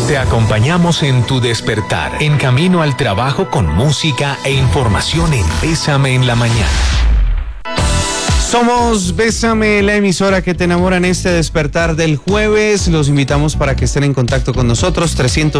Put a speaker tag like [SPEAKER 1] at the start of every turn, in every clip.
[SPEAKER 1] Te acompañamos en tu despertar, en camino al trabajo con música e información en Bésame en la Mañana.
[SPEAKER 2] Somos Bésame, la emisora que te enamora en este despertar del jueves. Los invitamos para que estén en contacto con nosotros,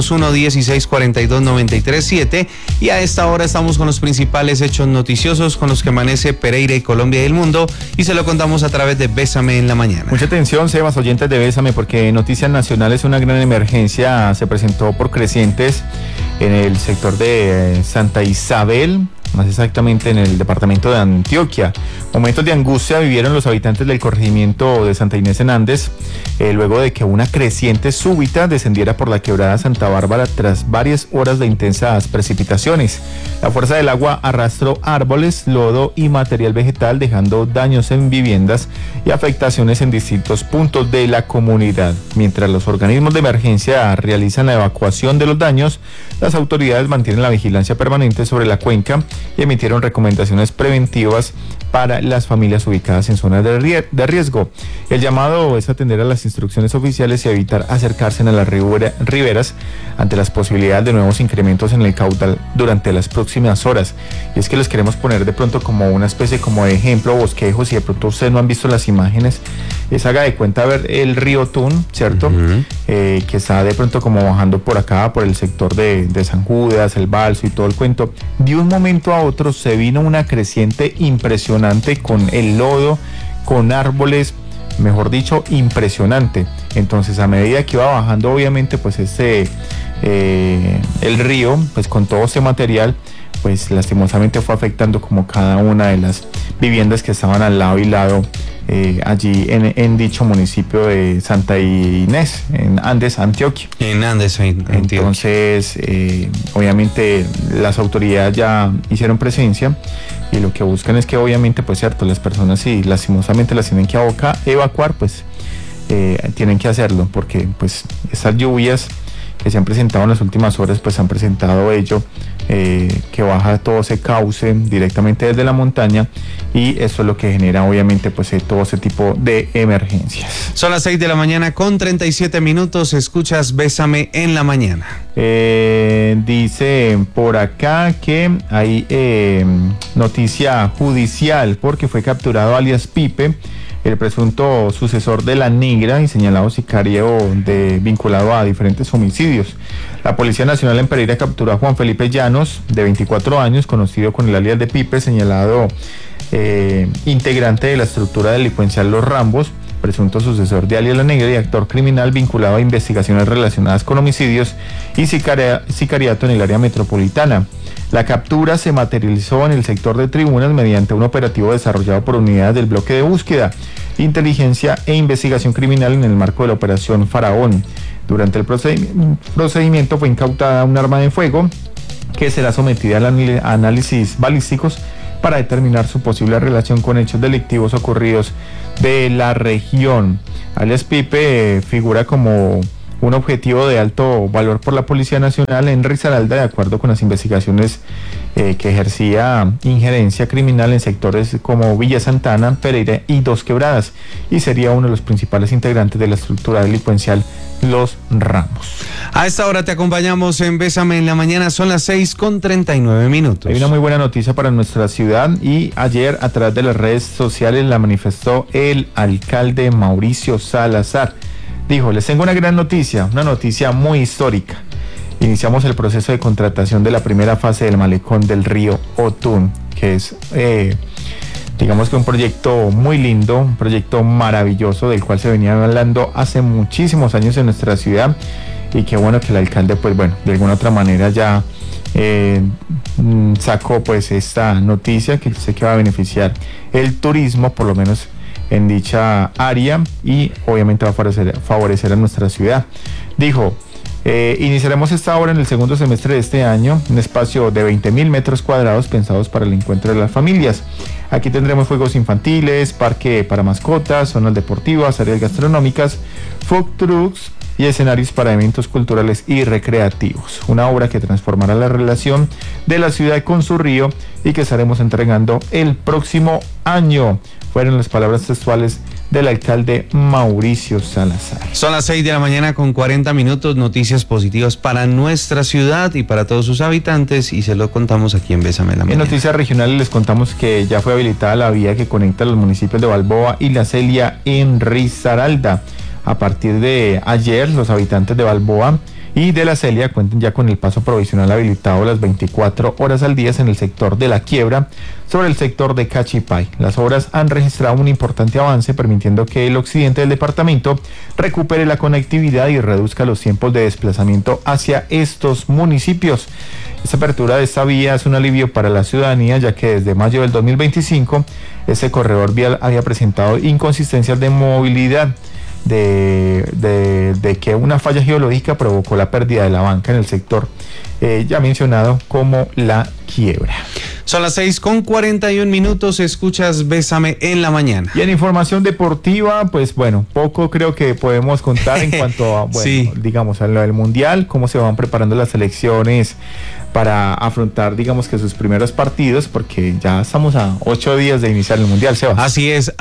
[SPEAKER 2] 301-1642-937. Y a esta hora estamos con los principales hechos noticiosos con los que amanece Pereira y Colombia y el mundo. Y se lo contamos a través de Bésame en la Mañana.
[SPEAKER 3] Mucha atención, Sebas, oyentes de Bésame, porque Noticias Nacionales, una gran emergencia se presentó por crecientes en el sector de Santa Isabel, más exactamente en el departamento de Antioquia. Momentos de angustia vivieron los habitantes del corregimiento de Santa Inés en Andes, luego de que una creciente súbita descendiera por la quebrada Santa Bárbara tras varias horas de intensas precipitaciones. La fuerza del agua arrastró árboles, lodo y material vegetal, dejando daños en viviendas y afectaciones en distintos puntos de la comunidad. Mientras los organismos de emergencia realizan la evacuación de los daños, las autoridades mantienen la vigilancia permanente sobre la cuenca y emitieron recomendaciones preventivas para las familias ubicadas en zonas de riesgo. El llamado es atender a las instrucciones oficiales y evitar acercarse a las riberas ante las posibilidades de nuevos incrementos en el caudal durante las próximas horas. Y es que les queremos poner de pronto como una especie como de ejemplo, bosquejo. Si de pronto ustedes no han visto las imágenes, haga de cuenta ver el río Tun, ¿cierto? Que está de pronto como bajando por acá, por el sector de San Judas, el Balso y todo el cuento. De un momento a otro se vino una creciente impresionante con el lodo, con árboles, mejor dicho, impresionante. Entonces, a medida que iba bajando, obviamente, pues el río, pues con todo este material, pues lastimosamente fue afectando como cada una de las viviendas que estaban al lado y lado allí en dicho municipio de Santa Inés, en Andes, Antioquia.
[SPEAKER 2] En Andes, Antioquia.
[SPEAKER 3] Entonces, obviamente las autoridades ya hicieron presencia y lo que buscan es que obviamente, pues cierto, las personas si lastimosamente las tienen que evacuar, pues tienen que hacerlo, porque pues estas lluvias que se han presentado en las últimas horas, pues han presentado ello, que baja todo ese cauce directamente desde la montaña, y eso es lo que genera obviamente pues todo ese tipo de emergencias.
[SPEAKER 2] Son las 6 de la mañana con 37 minutos, escuchas Bésame en la Mañana.
[SPEAKER 3] Dice por acá que hay noticia judicial porque fue capturado alias Pipe, el presunto sucesor de La Negra y señalado sicario vinculado a diferentes homicidios. La Policía Nacional en Pereira capturó a Juan Felipe Llanos, de 24 años, conocido con el alias de Pipe, señalado integrante de la estructura delincuencial Los Rambos, presunto sucesor de alias La Negra y actor criminal vinculado a investigaciones relacionadas con homicidios y sicariato en el área metropolitana. La captura se materializó en el sector de Tribunas mediante un operativo desarrollado por unidades del bloque de búsqueda, inteligencia e investigación criminal en el marco de la operación Faraón. Durante el procedimiento fue incautada un arma de fuego que será sometida a análisis balísticos para determinar su posible relación con hechos delictivos ocurridos de la región. Alias Pipe figura como un objetivo de alto valor por la Policía Nacional en Risaralda, de acuerdo con las investigaciones que ejercía injerencia criminal en sectores como Villa Santana, Pereira y Dos Quebradas, y sería uno de los principales integrantes de la estructura delincuencial Los Rambos.
[SPEAKER 2] A esta hora te acompañamos en Bésame en la Mañana, son las 6 con 39 minutos.
[SPEAKER 3] Hay una muy buena noticia para nuestra ciudad, y ayer a través de las redes sociales la manifestó el alcalde Mauricio Salazar. Dijo: les tengo una gran noticia, una noticia muy histórica. Iniciamos el proceso de contratación de la primera fase del malecón del río Otún, que es, digamos que un proyecto muy lindo, un proyecto maravilloso del cual se venía hablando hace muchísimos años en nuestra ciudad, y qué bueno que el alcalde, pues bueno, de alguna otra manera ya sacó pues esta noticia que sé que va a beneficiar el turismo, por lo menos en dicha área, y obviamente va a favorecer a nuestra ciudad. Dijo: iniciaremos esta obra en el segundo semestre de este año, un espacio de 20.000 metros cuadrados pensados para el encuentro de las familias. Aquí tendremos juegos infantiles, parque para mascotas, zonas deportivas, áreas gastronómicas, food trucks y escenarios para eventos culturales y recreativos. Una obra que transformará la relación de la ciudad con su río y que estaremos entregando el próximo año. Fueron las palabras textuales del alcalde Mauricio Salazar.
[SPEAKER 2] Son las 6 de la mañana con 40 minutos, noticias positivas para nuestra ciudad y para todos sus habitantes, y se lo contamos aquí en Bésame la Mañana.
[SPEAKER 3] En noticias regionales les contamos que ya fue habilitada la vía que conecta los municipios de Balboa y La Celia en Risaralda. A partir de ayer, los habitantes de Balboa y de La Celia cuentan ya con el paso provisional habilitado las 24 horas al día en el sector de La Quiebra sobre el sector de Cachipay. Las obras han registrado un importante avance, permitiendo que el occidente del departamento recupere la conectividad y reduzca los tiempos de desplazamiento hacia estos municipios. Esta apertura de esta vía es un alivio para la ciudadanía, ya que desde mayo del 2025 ese corredor vial había presentado inconsistencias de movilidad, de que una falla geológica provocó la pérdida de la banca en el sector ya mencionado como La Quiebra.
[SPEAKER 2] Son las 6 con 41 minutos, escuchas Bésame en la Mañana.
[SPEAKER 3] Y en información deportiva, pues bueno, poco creo que podemos contar en cuanto a, bueno,
[SPEAKER 2] sí,
[SPEAKER 3] digamos, a lo del Mundial, cómo se van preparando las selecciones para afrontar, digamos, que sus primeros partidos, porque ya estamos a 8 días de iniciar el Mundial, Sebas.
[SPEAKER 2] Así es,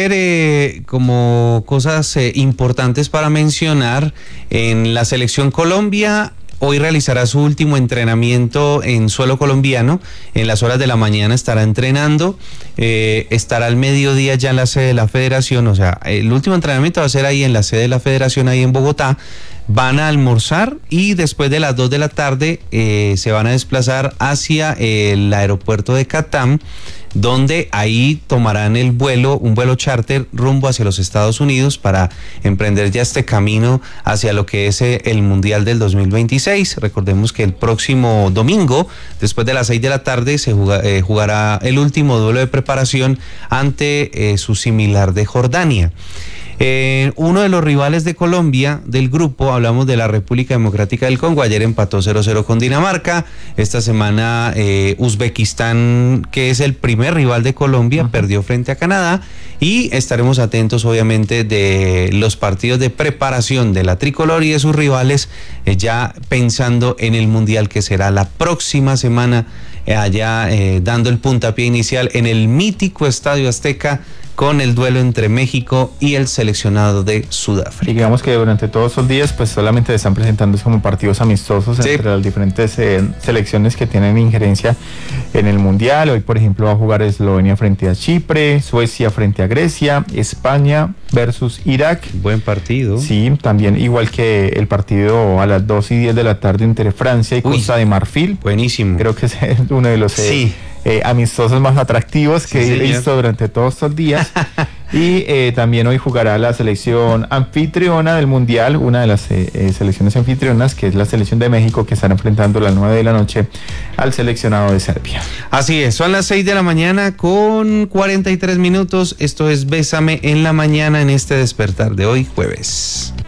[SPEAKER 2] ayer como cosas importantes para mencionar, en la selección Colombia, hoy realizará su último entrenamiento en suelo colombiano. En las horas de la mañana estará entrenando, estará al mediodía ya en la sede de la federación, o sea, el último entrenamiento va a ser ahí en la sede de la federación, ahí en Bogotá. Van a almorzar y después de las 2 de la tarde se van a desplazar hacia el aeropuerto de Catam, donde ahí tomarán un vuelo charter rumbo hacia los Estados Unidos para emprender ya este camino hacia lo que es el Mundial del 2026. Recordemos que el próximo domingo, después de las 6 de la tarde, se jugará el último duelo de preparación ante su similar de Jordania. Uno de los rivales de Colombia del grupo, hablamos de la República Democrática del Congo, ayer empató 0-0 con Dinamarca. Esta semana Uzbekistán, que es el primer rival de Colombia, perdió frente a Canadá, y estaremos atentos obviamente de los partidos de preparación de la tricolor y de sus rivales, ya pensando en el Mundial que será la próxima semana, allá dando el puntapié inicial en el mítico Estadio Azteca, con el duelo entre México y el seleccionado de Sudáfrica.
[SPEAKER 3] Y digamos que durante todos esos días pues solamente se están presentando como partidos amistosos, sí, entre las diferentes selecciones que tienen injerencia en el Mundial. Hoy, por ejemplo, va a jugar Eslovenia frente a Chipre, Suecia frente a Grecia, España versus Irak.
[SPEAKER 2] Buen partido.
[SPEAKER 3] Sí, también igual que el partido a las 2:10 de la tarde entre Francia y Costa de Marfil.
[SPEAKER 2] Buenísimo.
[SPEAKER 3] Creo que es uno de los amistosos más atractivos que he visto durante todos estos días. Y también hoy jugará la selección anfitriona del Mundial, una de las selecciones anfitrionas, que es la selección de México, que están enfrentando a las 9 de la noche al seleccionado de Serbia.
[SPEAKER 2] Así es, son las 6 de la mañana con 43 minutos. Esto es Bésame en la Mañana en este despertar de hoy, jueves.